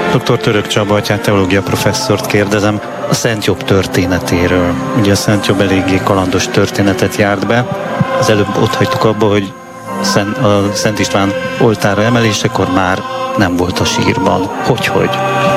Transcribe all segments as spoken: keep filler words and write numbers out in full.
doktor Török Csaba atyát, teológia professzort kérdezem a Szent Jobb történetéről. Ugye a Szent Jobb eléggé kalandos történetet járt be. Az előbb ott hagytuk abba, hogy a Szent István oltára emelésekor már nem volt a sírban. Hogy-hogy?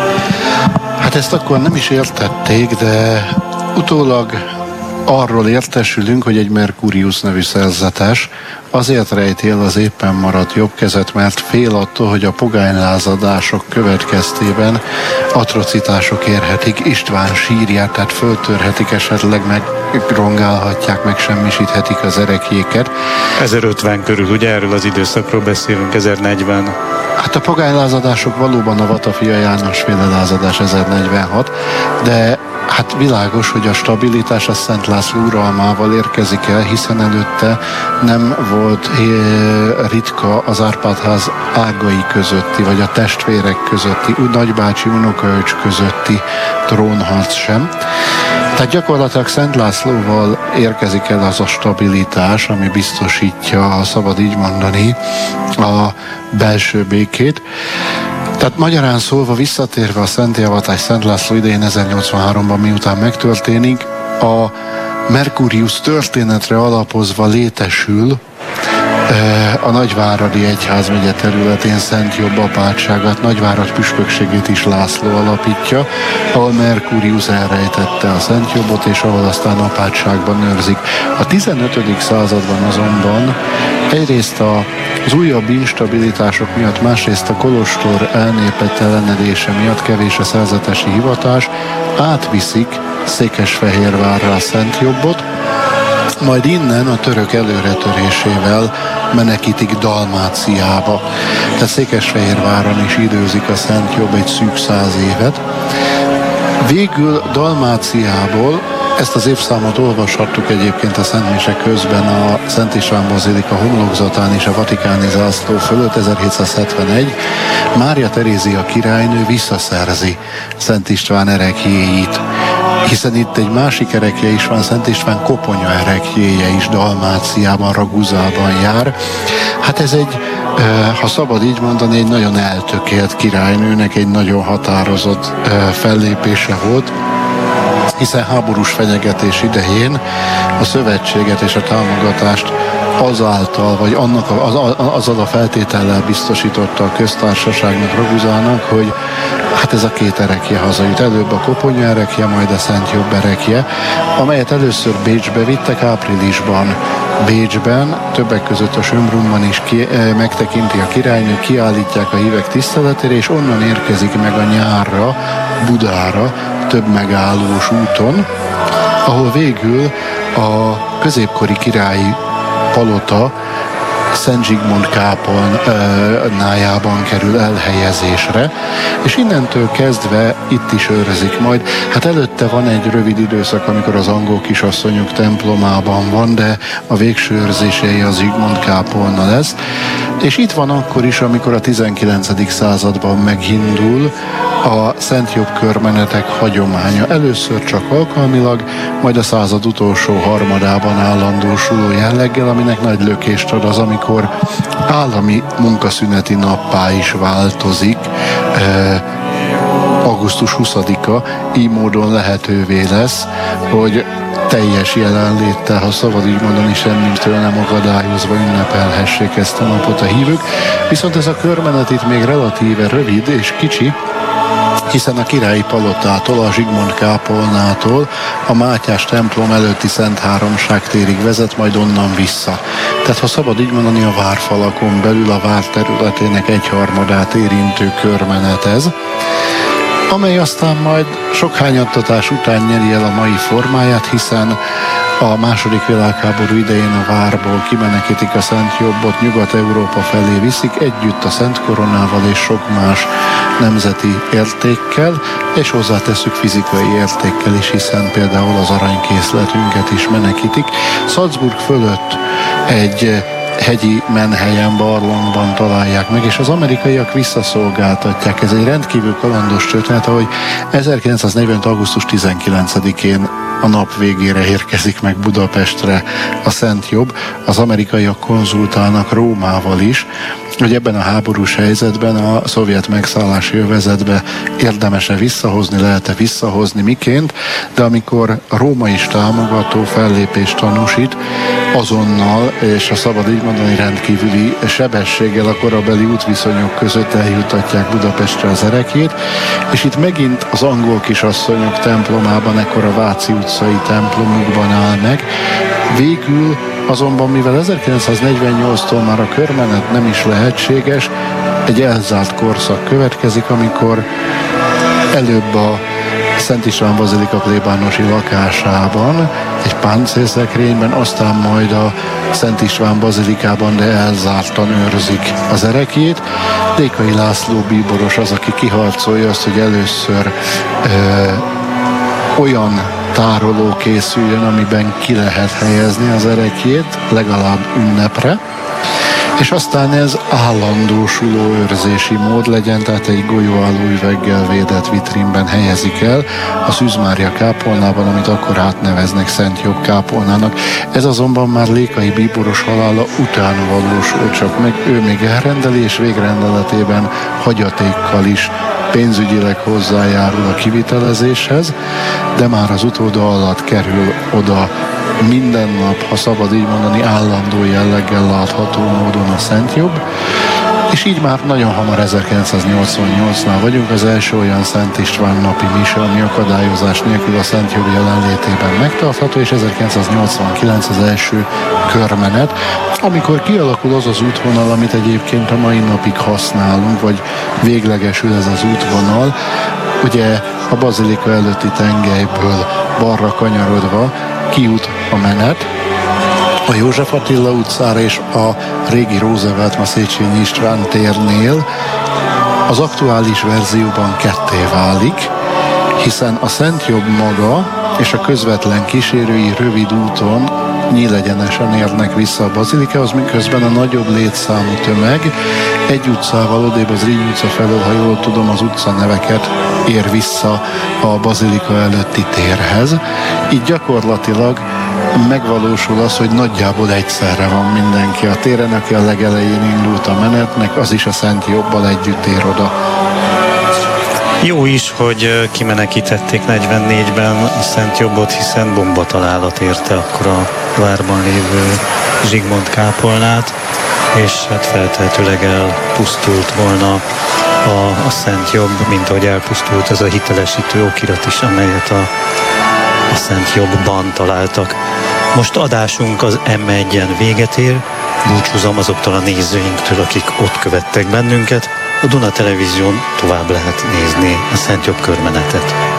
Hát ezt akkor nem is értették, de utólag arról értesülünk, hogy egy Mercurius nevű szerzetes azért rejti el az éppen maradt jobb kezet, mert fél attól, hogy a pogánylázadások következtében atrocitások érhetik István sírját, tehát föltörhetik, esetleg megrongálhatják, megsemmisíthetik az ereklyéket. ezerötven körül, ugye erről az időszakról beszélünk, ezernegyven. Hát a pogánylázadások valóban a Vatafia János féle lázadás ezernegyvenhat, de hát világos, hogy a stabilitás a Szent László uralmával érkezik el, hiszen előtte nem volt ritka az Árpád-ház ágai közötti, vagy a testvérek közötti, nagybácsi, unokaöcs közötti trónharc sem. Tehát gyakorlatilag Szent Lászlóval érkezik el az a stabilitás, ami biztosítja, ha szabad így mondani, a belső békét. Tehát magyarán szólva, visszatérve a szentélyavatás Szent László idején ezernyolcvanháromban, miután megtörténik, a Mercurius történetre alapozva létesül a Nagyváradi Egyházmegye területén Szent Jobb apátságát, Nagyvárad püspökségét is László alapítja, ahol Mercurius elrejtette a Szent Jobbot, és ahol aztán apátságban őrzik. A tizenötödik században azonban egyrészt az újabb instabilitások miatt, másrészt a kolostor elnéptelenedése miatt, kevés a szerzetesi hivatás, átviszik Székesfehérvárra a Szent Jobbot, majd innen a török előretörésével menekítik Dalmáciába. Tehát Székesfehérváron is időzik a Szent Jobb egy szűk száz évet. Végül Dalmáciából, ezt az évszámot olvashattuk egyébként a Szent Mise közben a Szent István bazilika homlokzatán és a vatikáni zászló fölött, ezerhétszázhetvenegy, Mária Terézia királynő visszaszerzi Szent István ereklyéit. Hiszen itt egy másik erekje is van, Szent István koponya ereklyéje is Dalmáciában, Raguzában jár. Hát ez egy, ha szabad így mondani, egy nagyon eltökélt királynőnek egy nagyon határozott fellépése volt, hiszen háborús fenyegetés idején a szövetséget és a támogatást azáltal, vagy annak a, az, azzal a feltétellel biztosította a köztársaságnak, Raguzának, hogy hát ez a két erekje hazajut. Előbb a koponya erekje, majd a Szent Jobb erekje, amelyet először Bécsbe vittek áprilisban. Bécsben, többek között a Schönbrunn is ki, e, megtekinti a királynő, kiállítják a hívek tiszteletére, és onnan érkezik meg a nyárra, Budára, több megállós úton, ahol végül a középkori királyi palota Szent Zsigmond kápolnájában kerül elhelyezésre, és innentől kezdve itt is őrzik majd. Hát előtte van egy rövid időszak, amikor az angol kisasszonyok templomában van, de a végső őrzései az Zsigmond kápolna lesz. És itt van akkor is, amikor a tizenkilencedik században megindul a Szent Jobb körmenetek hagyománya. Először csak alkalmilag, majd a század utolsó harmadában állandósuló jelleggel, aminek nagy lökést ad az, amikor állami munkaszüneti nappá is változik, eh, augusztus huszadika, így módon lehetővé lesz, hogy teljes jelenléttel, ha szabad így mondani, semmitől nem akadályozva ünnepelhessék ezt a napot a hívők. Viszont ez a körmenet itt még relatíve rövid és kicsi, hiszen a királyi palotától, a Zsigmond kápolnától a Mátyás templom előtti Szent Háromság térig vezet, majd onnan vissza. Tehát ha szabad így mondani, a várfalakon belül a vár területének egyharmadát érintő körmenet ez, amely aztán majd sok hányattatás után nyeri el a mai formáját, hiszen a második világháború idején a várból kimenekítik a Szent Jobbot, Nyugat-Európa felé viszik, együtt a Szent Koronával és sok más nemzeti értékkel, és hozzátesszük fizikai értékkel is, hiszen például az aranykészletünket is menekítik. Salzburg fölött egy hegyi menhelyen, barlangban találják meg, és az amerikaiak visszaszolgáltatják. Ez egy rendkívül kalandos történet, ahogy ezerkilencszáznegyven. augusztus tizenkilencedikén a nap végére érkezik meg Budapestre a Szent Jobb. Az amerikaiak konzultálnak Rómával is, hogy ebben a háborús helyzetben a szovjet megszállási övezetbe érdemes-e visszahozni, lehet-e visszahozni, miként, de amikor a Róma is támogató fellépést tanúsít, azonnal, és a szabad így mondani rendkívüli sebességgel a korabeli útviszonyok között eljutatják Budapestre az erekét, és itt megint az angol kisasszonyok templomában, ekkor a Váci utcai templomukban áll meg. Végül azonban, mivel ezerkilencszáznegyvennyolctól már a körmenet nem is lehetséges, egy elzárt korszak következik, amikor előbb a Szent István Bazilika plébánosi lakásában, egy páncélszekrényben, aztán majd a Szent István Bazilikában, de elzártan őrzik az erekét. Dékai László bíboros az, aki kiharcolja azt, hogy először ö, olyan tároló készüljön, amiben ki lehet helyezni az erekét, legalább ünnepre, és aztán ez állandósuló őrzési mód legyen, tehát egy golyóálló üveggel védett vitrínben helyezik el a Szűz Mária kápolnában, amit akkor átneveznek Szent Jobb kápolnának. Ez azonban már Lékai bíboros halála után valósult csak meg, ő még elrendeli, és végrendeletében hagyatékkal is pénzügyileg hozzájárul a kivitelezéshez, de már az utóda alatt kerül oda minden nap, ha szabad így mondani, állandó jelleggel látható módon a Szent Jobb, és így már nagyon hamar ezerkilencszáznyolcvannyolcnál vagyunk, az első olyan Szent István napi mise, ami akadályozás nélkül a Szent Jobb jelenlétében megtartható, és ezerkilencszáznyolcvankilenc az első körmenet, amikor kialakul az az útvonal, amit egyébként a mai napig használunk, vagy véglegesül ez az útvonal, ugye a bazilika előtti tengelyből balra kanyarodva kijut a menet a József Attila utcára és a régi Roosevelt, ma Széchenyi István térnél. Az aktuális verzióban ketté válik, hiszen a Szent Jobb maga és a közvetlen kísérői rövid úton nyílegyenesen érnek vissza a bazilikához, miközben a nagyobb létszámú tömeg egy utcával odébb az Rényi utca felől, ha jól tudom, az utca neveket ér vissza a bazilika előtti térhez. Így gyakorlatilag megvalósul az, hogy nagyjából egyszerre van mindenki a téren, aki a legelején indult a menetnek, az is a Szent Jobbal együtt ér oda. Jó is, hogy kimenekítették negyvennégyben a Szent Jobbot, hiszen bombatalálat érte akkor a várban lévő Zsigmond kápolnát, és hát feltehetőleg elpusztult volna a, a Szent Jobb, mint ahogy elpusztult ez a hitelesítő okirat is, amelyet a, a Szent Jobbban találtak. Most adásunk az em egyen véget ér, búcsúzom azoktól a nézőinktől, akik ott követtek bennünket. A Duna Televízión tovább lehet nézni a Szent Jobb körmenetet.